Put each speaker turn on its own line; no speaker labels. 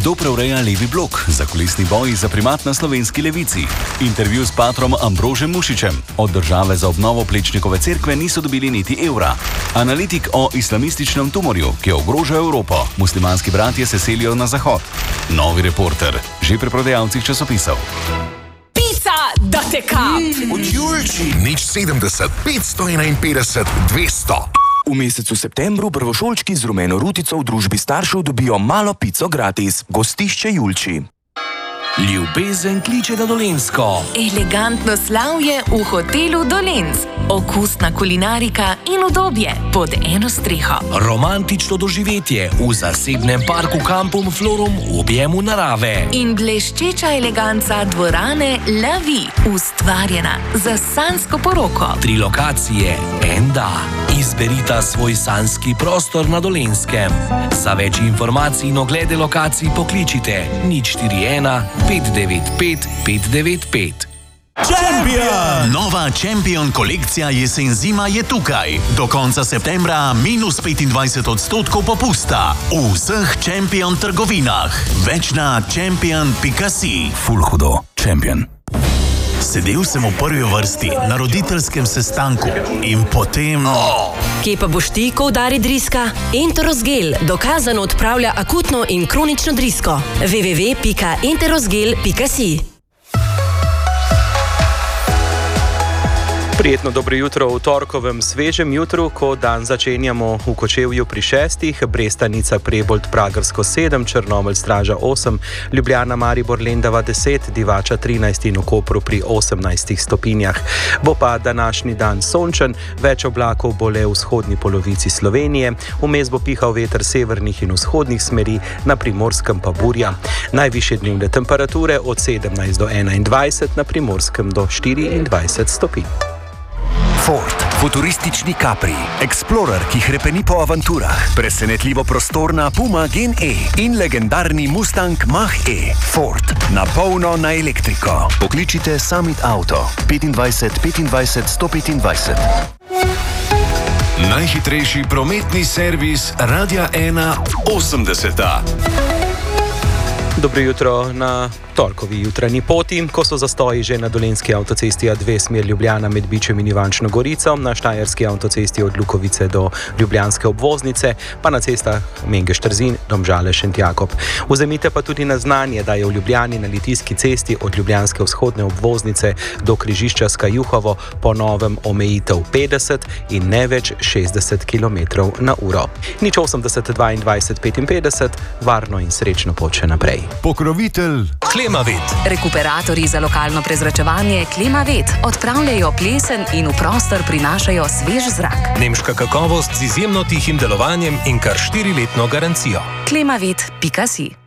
Kdo preureja levi blok? Zakulisni boji za primat na slovenski levici. Intervju s patrom Ambrožem Mušičem. Od države za obnovo Plečnikove cerkve niso dobili niti evra. Analitik o islamističnem tumorju, ki ogroža Evropo. Muslimanski bratje se selijo na zahod. Novi Reporter, že pri prodajalcih časopisov.
Da te kap!
Od Julči! Nič 70, 551, 200.
V mesecu septembru prvošolčki z rumeno rutico v družbi staršev dobijo malo pico gratis. Gostišče Julči.
Ljubezen kliče na Dolenjsko.
Elegantno slavje v hotelu Dolenc. Okusna kulinarika in udobje pod eno streho.
Romantično doživetje v zasebnem parku Kampum Florum v objemu narave.
In bleščeča eleganca dvorane La Vie, ustvarjena za sanjsko poroko.
3 lokacije, en da. Izberita svoj sanjski prostor na Dolenskem. Za več informacij in oglede lokacij pokličite 041 595 595.
Champion! Nova Champion kolekcija jesen-zima je tukaj. Do konca septembra -25% popusta. V vseh Champion trgovinah. Več na champion.si. Ful hudo. Champion. Sedel sem v prvi vrsti na roditeljskem sestanku in potem...
Kje pa boš ti, ko udari driska? Enterosgel dokazano odpravlja akutno in kronično drisko. www.enterosgel.si.
Prijetno dobro jutro v torkovem svežem jutru, ko dan začenjamo v Kočevju pri 6, Brestanica, Prebold, Pragersko 7, Črnomelj, Straža 8, Ljubljana, Maribor, Lendava 10, Divača 13 in v Kopru pri 18 stopinjah. Bo pa današnji dan sončen, več oblakov bo le v vzhodni polovici Slovenije, vmes bo pihal veter severnih in vzhodnih smeri, na Primorskem pa burja. Najvišje dnevne temperature od 17 do 21, na Primorskem do 24 stopinj.
Ford, futuristični Capri, Explorer, ki hrepeni po avanturah, presenetljivo prostorna Puma Gen E in legendarni Mustang Mach-E. Ford, na polno na elektriko. Pokličite Summit Auto 25 25 125.
Najhitrejši prometni servis Radia 1 80.
Dobro jutro na torkovi jutranji poti, ko so zastoji že na dolenjski avtocesti A2 smer Ljubljana med Bičem in Ivančno Gorico, na štajerski avtocesti od Lukovice do ljubljanske obvoznice, pa na cestah Mengeš-Trzin, Domžale-Šentjakob. Vzemite pa tudi na znanje, da je v Ljubljani na Litijski cesti od ljubljanske vzhodne obvoznice do križišča Skajuhovo po novem omejitev 50 in ne več 60 km/h. Nič 80 22 55, varno in srečno pot še naprej.
Pokrovitelj
Klimavet.
Rekuperatorji za lokalno prezračevanje Klimavet odpravljajo plesen in v prostor prinašajo svež zrak.
Nemška kakovost z izjemno tihim delovanjem in kar 4-letno garancijo.
Klimavet.si